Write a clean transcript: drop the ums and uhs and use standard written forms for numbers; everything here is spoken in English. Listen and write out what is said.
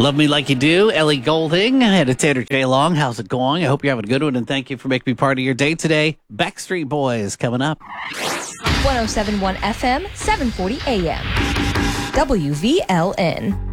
Love Me Like You Do, Ellie Goulding and Tanner J. Long. How's it going? I hope you're having a good one, and thank you for making me part of your day today. Backstreet Boys coming up. 107.1 FM, 740 AM. WVLN.